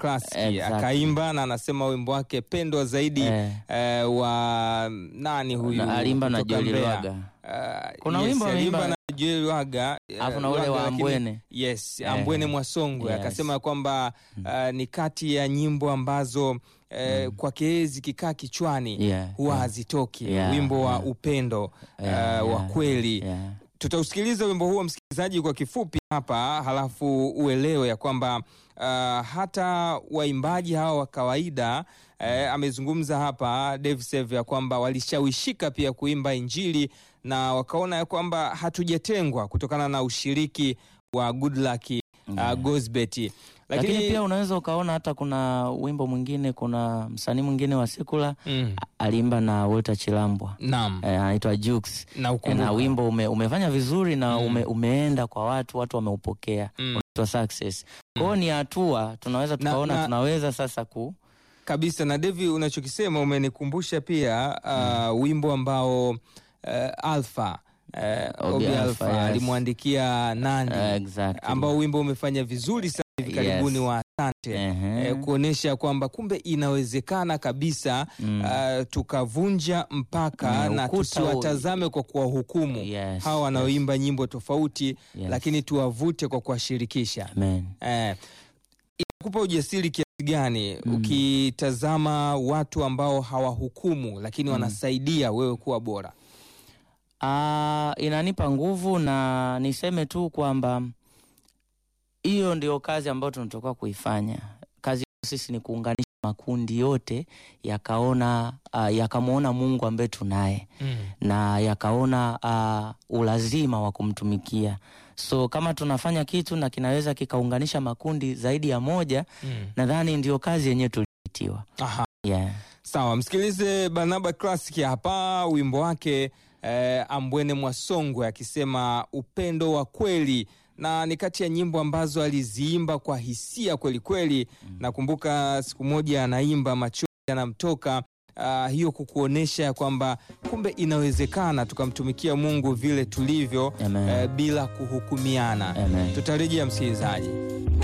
Classic akaimba, na anasema wimbo wake pendwa zaidi wa nani huyu? Alimba na Joel Lwaga. Kuna wimbo alimba na Joel Lwaga, alafu na ule wa Ambwene. Yes, Ambwene Mwasongwe. Akasema kwamba ni kati ya nyimbo ambazo kwa keezi kikaa kichwani huwa hazitoki. Wimbo wa upendo wa kweli. Tutausikiliza wimbo huo msikilizaji kwa kifupi hapa, halafu uelewe ya kwamba hata waimbaji hawa wa kawaida amezungumza hapa Dave Save ya kwamba walishawishika pia kuimba Injili na wakaona ya kwamba hatujatengwa kutokana na ushiriki wa Goodluck Gozbert. Lakini pia unaweza ukaona hata kuna wimbo mwingine, kuna msanii mwingine wa sekula aliimba na Walter Chilambwa. Naam. Anaitwa Jux. Na wimbo umefanya vizuri na umeenda kwa watu wameupokea. Unaitwa Success. Kwa ni hatua tunaweza tukaona tunaweza sasa kabisa. Na Devi, unachokisema umenikumbusha pia wimbo ambao Alpha Obi Alpha alimwandikia Nandi, ambao wimbo umefanya vizuri sana hivi karibuni wa Asante, kuonesha kwamba kumbe inawezekana kabisa tukavunja mpaka na tusiwatazame kwa kuwahukumu hawa wanaoimba nyimbo tofauti, lakini tuwavute kwa kuwashirikisha. Inakupa ujasiri kiasi gani ukitazama watu ambao hawahukumu lakini wanasaidia wewe kuwa bora? Inanipa nguvu, na niseme tu kwamba hiyo ndio kazi ambayo tunatoka kuifanya. Kazi sisi ni kuunganisha makundi yote yakamuona Mungu ambaye tunaye na yakaona ulazima wa kumtumikia. So kama tunafanya kitu na kinaweza kikaunganisha makundi zaidi ya moja, nadhani ndio kazi yenyewe tulitiwa. Sawa, msikilize Barnaba Classic hapa, wimbo wake Ambwene Mwasongwe akisema upendo wa kweli, na ni kati ya nyimbo ambazo aliziimba kwa hisia kweli kweli. Nakumbuka siku moja anaimba machozi yanamtoka, hiyo kukuonesha kwamba kumbe inawezekana tukamtumikia Mungu vile tulivyo, bila kuhukumiana. Tutarejea msikilizaji.